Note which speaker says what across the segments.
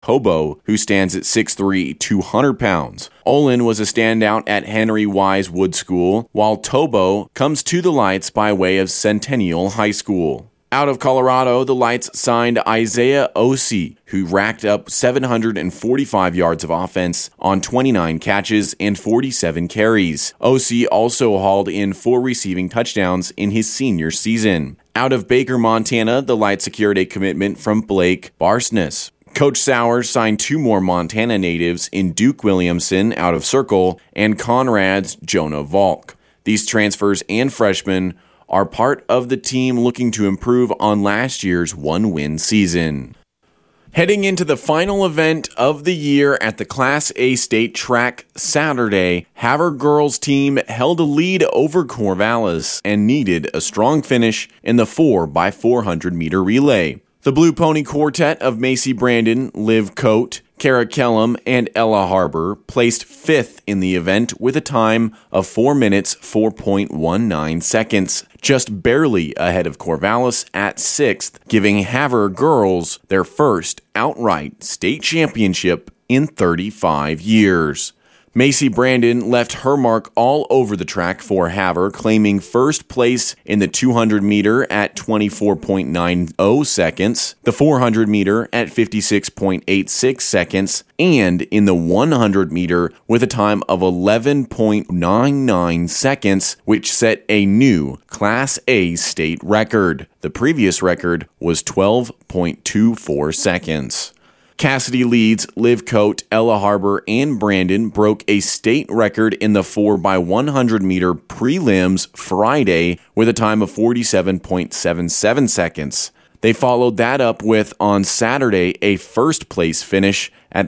Speaker 1: Hobo, who stands at 6'3", 200 pounds. Olin was a standout at Henry Wise Wood School, while Tobo comes to the Lights by way of Centennial High School. Out of Colorado, the Lights signed Isaiah Osei, who racked up 745 yards of offense on 29 catches and 47 carries. Osei also hauled in 4 receiving touchdowns in his senior season. Out of Baker, Montana, the Lights secured a commitment from Blake Barsness. Coach Sowers signed 2 more Montana natives in Duke Williamson out of Circle and Conrad's Jonah Volk. These transfers and freshmen are part of the team looking to improve on last year's 1-win season. Heading into the final event of the year at the Class A State Track Saturday, Havre girls team held a lead over Corvallis and needed a strong finish in the 4x400 meter relay. The Blue Pony Quartet of Macy Brandon, Liv Coate, Kara Kellum, and Ella Harbor placed 5th in the event with a time of 4 minutes, 4.19 seconds, just barely ahead of Corvallis at 6th, giving Havre girls their first outright state championship in 35 years. Macy Brandon left her mark all over the track for Havre, claiming first place in the 200 meter at 24.90 seconds, the 400 meter at 56.86 seconds, and in the 100 meter with a time of 11.99 seconds, which set a new Class A state record. The previous record was 12.24 seconds. Cassidy Leeds, Liv Coate, Ella Harbor, and Brandon broke a state record in the 4x100 meter prelims Friday with a time of 47.77 seconds. They followed that up with, on Saturday, a first place finish at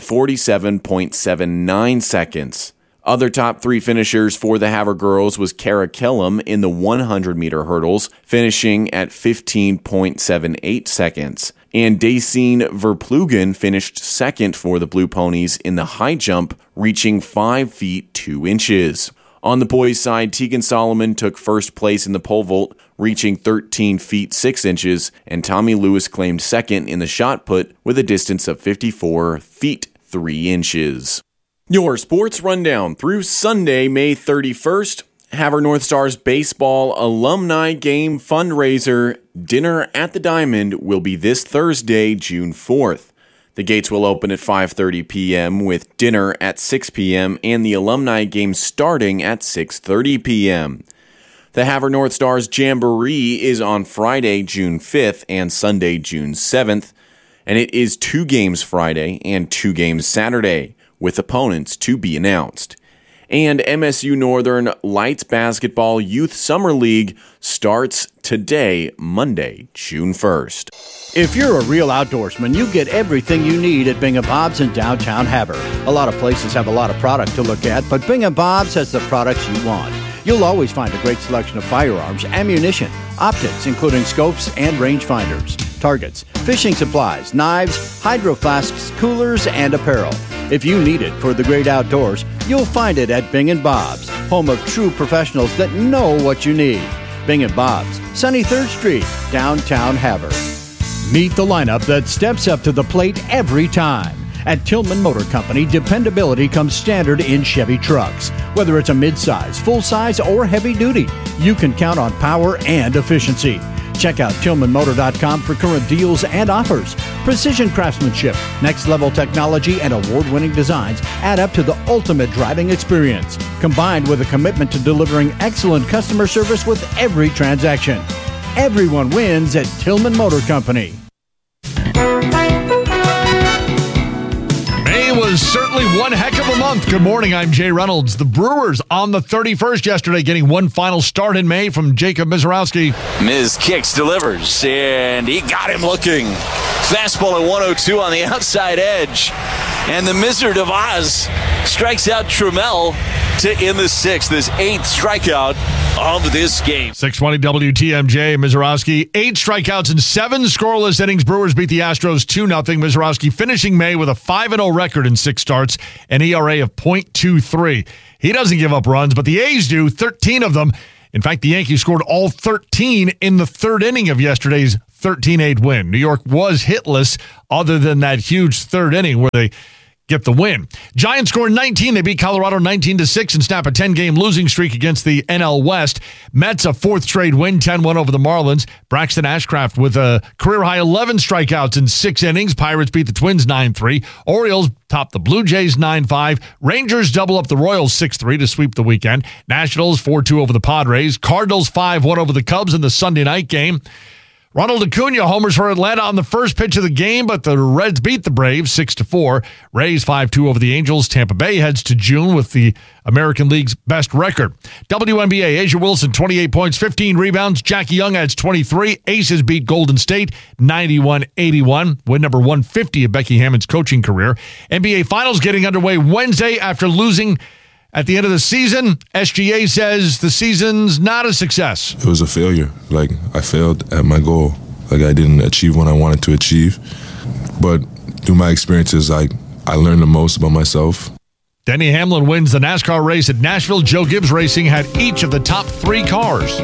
Speaker 1: 47.79 seconds. Other top 3 finishers for the Havre girls was Kara Kellum in the 100 meter hurdles, finishing at 15.78 seconds. And Dacene Verplugen finished second for the Blue Ponies in the high jump, reaching 5 feet 2 inches. On the boys' side, Tegan Solomon took first place in the pole vault, reaching 13 feet 6 inches, and Tommy Lewis claimed second in the shot put with a distance of 54 feet 3 inches. Your sports rundown through Sunday, May 31st. Havre North Stars baseball alumni game fundraiser Dinner at the Diamond will be this Thursday, June 4th. The gates will open at 5:30 p.m. with dinner at 6 p.m. and the alumni game starting at 6:30 p.m. The Havre North Stars Jamboree is on Friday, June 5th and Sunday, June 7th, and it is 2 games Friday and 2 games Saturday, with opponents to be announced. And MSU Northern Lights Basketball Youth Summer League starts today, Monday, June 1st.
Speaker 2: If you're a real outdoorsman, you get everything you need at Bing & Bob's in downtown Havre. A lot of places have a lot of product to look at, but Bing & Bob's has the products you want. You'll always find a great selection of firearms, ammunition, optics, including scopes and rangefinders, targets, fishing supplies, knives, hydro flasks, coolers, and apparel. If you need it for the great outdoors, you'll find it at Bing & Bob's, home of true professionals that know what you need. Bing & Bob's, Sunny 3rd Street, downtown Havre. Meet the lineup that steps up to the plate every time. At Tillman Motor Company, dependability comes standard in Chevy trucks. Whether it's a midsize, full-size, or heavy-duty, you can count on power and efficiency. Check out TillmanMotor.com for current deals and offers. Precision craftsmanship, next-level technology, and award-winning designs add up to the ultimate driving experience, combined with a commitment to delivering excellent customer service with every transaction. Everyone wins at Tillman Motor Company.
Speaker 3: May was certainly one heck of a month. Good morning, I'm Jay Reynolds. The Brewers on the 31st yesterday, getting one final start in May from Jacob Mizorowski.
Speaker 4: Miz kicks, delivers, and he got him looking. Fastball at 102 on the outside edge. And the Mizard of Oz strikes out Trammell to in the 6th, his 8th strikeout of this game.
Speaker 3: 620 WTMJ, Mizorowski, 8 strikeouts and 7 scoreless innings. Brewers beat the Astros 2-0. Mizorowski finishing May with a 5-0 record in 6 starts, an ERA of .23. He doesn't give up runs, but the A's do, 13 of them. In fact, the Yankees scored all 13 in the 3rd inning of yesterday's 13-8 win. New York was hitless other than that huge third inning where they get the win. Giants scored 19. They beat Colorado 19-6 and snap a 10-game losing streak against the NL West. Mets a fourth straight win, 10-1 over the Marlins. Braxton Ashcraft with a career-high 11 strikeouts in 6 innings. Pirates beat the Twins 9-3. Orioles top the Blue Jays 9-5. Rangers double up the Royals 6-3 to sweep the weekend. Nationals 4-2 over the Padres. Cardinals 5-1 over the Cubs in the Sunday night game. Ronald Acuna homers for Atlanta on the first pitch of the game, but the Reds beat the Braves 6-4. Rays 5-2 over the Angels. Tampa Bay heads to June with the American League's best record. WNBA, Asia Wilson, 28 points, 15 rebounds. Jackie Young adds 23. Aces beat Golden State 91-81. Win number 150 of Becky Hammond's coaching career. NBA Finals getting underway Wednesday after losing at the end of the season. SGA says the season's not a success.
Speaker 5: It was a failure. Like, I failed at my goal. Like, I didn't achieve what I wanted to achieve. But through my experiences, I learned the most about myself.
Speaker 3: Denny Hamlin wins the NASCAR race at Nashville. Joe Gibbs Racing had each of the top 3 cars.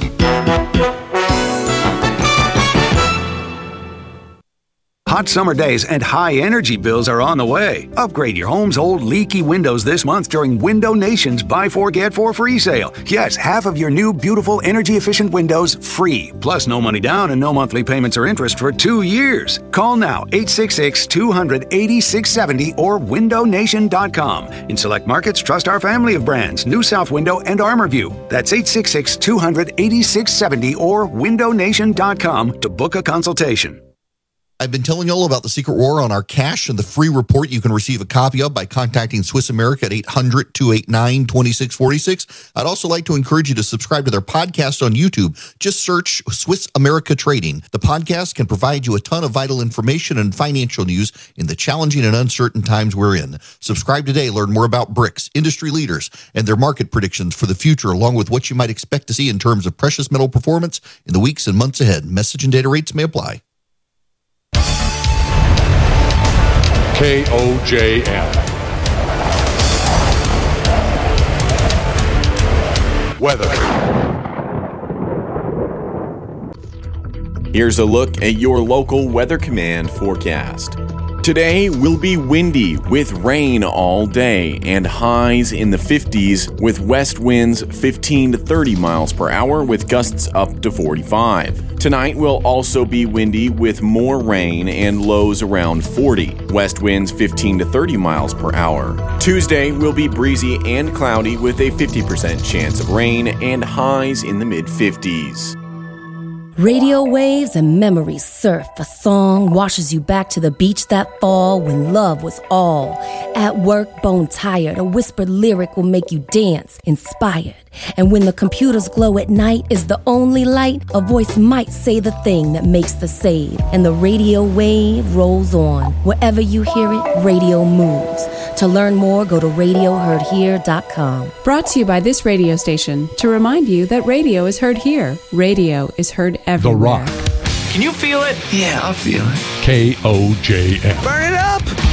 Speaker 6: Hot summer days and high energy bills are on the way. Upgrade your home's old leaky windows this month during Window Nation's Buy 4 Get 4 free sale. Yes, half of your new beautiful energy efficient windows free. Plus no money down and no monthly payments or interest for 2 years. Call now 866-200-8670 or windownation.com. In select markets, trust our family of brands, New South Window and ArmorView. That's 866-200-8670 or windownation.com to book a consultation.
Speaker 7: I've been telling you all about the Secret War on our cash and the free report you can receive a copy of by contacting Swiss America at 800-289-2646. I'd also like to encourage you to subscribe to their podcast on YouTube. Just search Swiss America Trading. The podcast can provide you a ton of vital information and financial news in the challenging and uncertain times we're in. Subscribe today. Learn more about BRICS, industry leaders, and their market predictions for the future, along with what you might expect to see in terms of precious metal performance in the weeks and months ahead. Message and data rates may apply.
Speaker 8: KOJM. Weather.
Speaker 1: Here's a look at your local Weather Command forecast. Today will be windy with rain all day and highs in the 50s with west winds 15 to 30 miles per hour with gusts up to 45. Tonight will also be windy with more rain and lows around 40. West winds 15 to 30 miles per hour. Tuesday will be breezy and cloudy with a 50% chance of rain and highs in the mid-50s.
Speaker 9: Radio waves and memories surf. A song washes you back to the beach that fall when love was all. At work, bone tired, a whispered lyric will make you dance, inspired. And when the computers glow at night is the only light, a voice might say the thing that makes the save. And the radio wave rolls on. Wherever you hear it, radio moves. To learn more, go to radioheardhere.com.
Speaker 10: Brought to you by this radio station to remind you that radio is heard here. Radio is heard everywhere.
Speaker 3: The Rock.
Speaker 11: Can you feel it?
Speaker 12: Yeah, I feel it.
Speaker 3: KOJM.
Speaker 12: Burn it up!